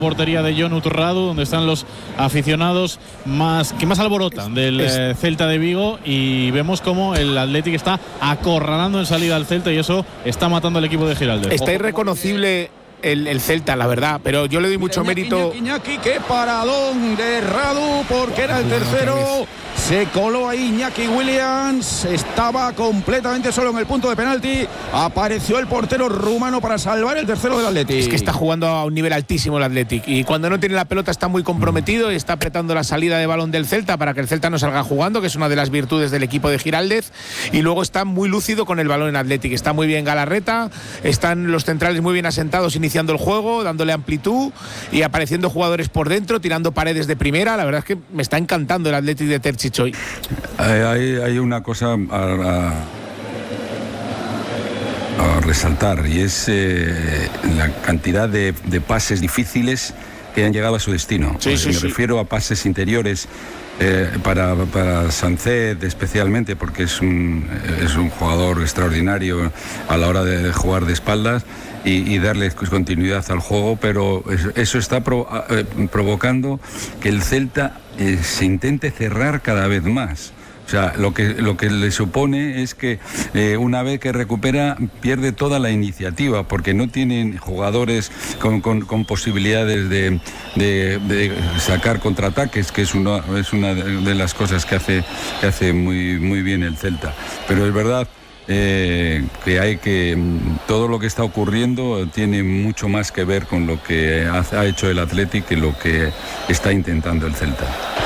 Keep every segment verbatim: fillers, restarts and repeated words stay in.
portería de Jon Utrradu, donde están los aficionados más que más alborotan del eh, Celta de Vigo, y vemos como el Athletic está acorralando en salida al Celta y eso está matando al equipo de Giraldez. Está irreconocible el, el Celta, la verdad, pero yo le doy mucho Iñaki, mérito. Iñaki, qué paradón de Radu, porque era el tercero. Se coló ahí Iñaki Williams, estaba completamente solo en el punto de penalti. Apareció el portero rumano para salvar el tercero del Athletic. Es que está jugando a un nivel altísimo el Athletic, y cuando no tiene la pelota está muy comprometido y está apretando la salida de balón del Celta para que el Celta no salga jugando, que es una de las virtudes del equipo de Giraldez. Y luego está muy lúcido con el balón en Athletic. Está muy bien Galarreta, están los centrales muy bien asentados iniciando el juego, dándole amplitud y apareciendo jugadores por dentro, tirando paredes de primera. La verdad es que me está encantando el Athletic de Terzic hoy. Hay, hay una cosa a, a, a resaltar, y es eh, la cantidad de, de pases difíciles que han llegado a su destino. Sí, sí, me sí. refiero a pases interiores eh, para, para Sancet especialmente, porque es un, es un jugador extraordinario a la hora de jugar de espaldas y, y darle continuidad al juego, pero eso está pro, eh, provocando que el Celta eh, se intente cerrar cada vez más. O sea, lo que, lo que le supone es que eh, una vez que recupera pierde toda la iniciativa, porque no tienen jugadores con, con, con posibilidades de, de, de sacar contraataques, que es una, es una de las cosas que hace, que hace muy, muy bien el Celta. Pero es verdad Eh, que hay que todo lo que está ocurriendo tiene mucho más que ver con lo que ha, ha hecho el Athletic que lo que está intentando el Celta.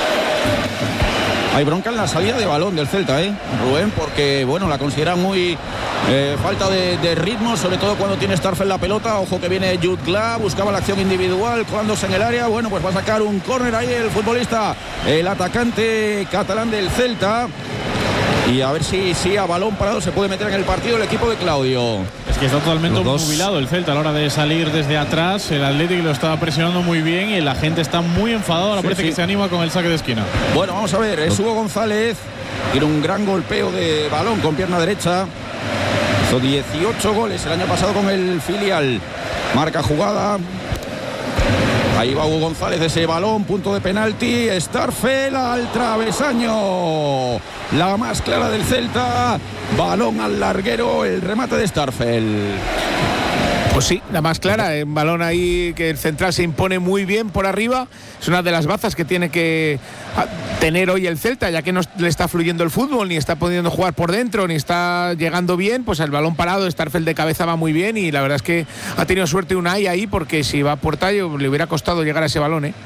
Hay bronca en la salida de balón del Celta, ¿eh, Rubén? Porque, bueno, la consideran muy eh, falta de, de ritmo, sobre todo cuando tiene Starfel la pelota. Ojo que viene Jude Glass, buscaba la acción individual, colándose en el área. Bueno, pues va a sacar un córner ahí el futbolista, el atacante catalán del Celta. Y a ver si, si a balón parado se puede meter en el partido el equipo de Claudio. Es que está totalmente Los dos. jubilado el Celta a la hora de salir desde atrás. El Athletic lo estaba presionando muy bien y la gente está muy enfadada. Ahora Sí, parece sí. que se anima con el saque de esquina. Bueno, vamos a ver, es Hugo González. Tiene un gran golpeo de balón con pierna derecha. Hizo dieciocho goles el año pasado con el filial. Marca jugada. Ahí va Hugo González, ese balón, punto de penalti. Starfel al travesaño. La más clara del Celta. Balón al larguero, el remate de Starfel. Pues sí, la más clara, un balón ahí que el central se impone muy bien por arriba. Es una de las bazas que tiene que tener hoy el Celta, ya que no le está fluyendo el fútbol, ni está pudiendo jugar por dentro, ni está llegando bien. Pues el balón parado, Starfel de cabeza va muy bien, y la verdad es que ha tenido suerte Unai ahí, porque si va a Portallo le hubiera costado llegar a ese balón, ¿eh?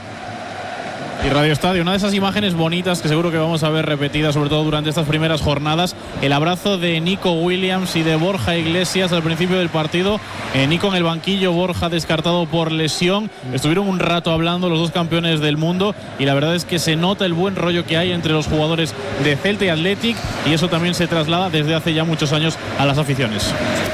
Y Radio Estadio, una de esas imágenes bonitas que seguro que vamos a ver repetidas, sobre todo durante estas primeras jornadas, el abrazo de Nico Williams y de Borja Iglesias al principio del partido. eh, Nico en el banquillo, Borja descartado por lesión. Estuvieron un rato hablando los dos campeones del mundo, y la verdad es que se nota el buen rollo que hay entre los jugadores de Celta y Athletic, y eso también se traslada desde hace ya muchos años a las aficiones.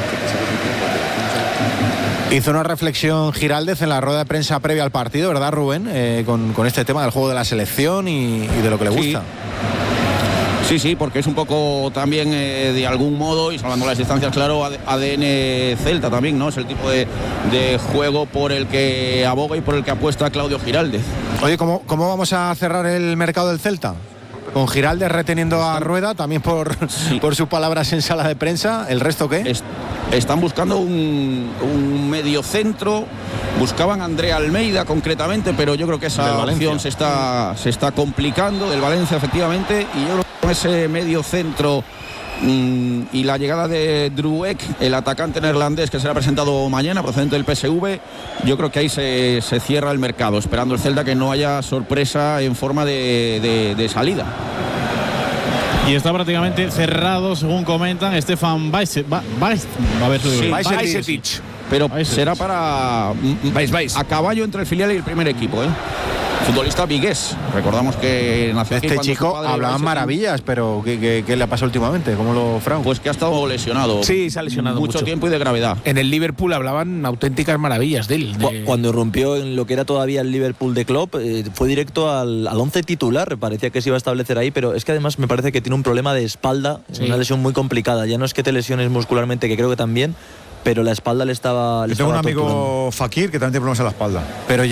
Hizo una reflexión Giraldez en la rueda de prensa previa al partido, ¿verdad, Rubén? Eh, con, con este tema del juego de la selección y, y de lo que le gusta. Sí, sí, porque es un poco también eh, de algún modo, y salvando las distancias, claro, A D N Celta también, ¿no? Es el tipo de, de juego por el que aboga y por el que apuesta Claudio Giraldez. Oye, ¿cómo, cómo vamos a cerrar el mercado del Celta? Con Giraldez reteniendo a Rueda, también por, sí. por sus palabras en sala de prensa. ¿El resto qué? Es, están buscando un, un medio centro. Buscaban a Andrea Almeida concretamente, pero yo creo que esa opción se está, se está complicando. Del Valencia, efectivamente. Y yo creo que con ese medio centro mmm, y la llegada de Druek, el atacante neerlandés que será presentado mañana, procedente del P S V, yo creo que ahí se, se cierra el mercado, esperando el Celta que no haya sorpresa en forma de, de, de salida. Y está prácticamente cerrado, según comentan, Stefan Bajcetic. Sí, Bajcetic. Pero Bajcetic. Será para Bajs, Bajs. a caballo entre el filial y el primer equipo, ¿eh? Futbolista vigués. Recordamos que nació este aquí chico hablaba maravillas, pero ¿qué, qué, ¿qué le ha pasado últimamente? ¿Cómo lo Frau? Pues que ha estado lesionado. Sí, se ha lesionado mucho, mucho tiempo y de gravedad. En el Liverpool hablaban auténticas maravillas de él. De... Cuando rompió en lo que era todavía el Liverpool de Klopp, eh, fue directo al, al once titular. Parecía que se iba a establecer ahí, pero es que además me parece que tiene un problema de espalda, sí. Una lesión muy complicada. Ya no es que te lesiones muscularmente, que creo que tambibién, pero la espalda le estaba. Le Yo tengo estaba un amigo torturando. Fakir que también tiene problemas en la espalda. Pero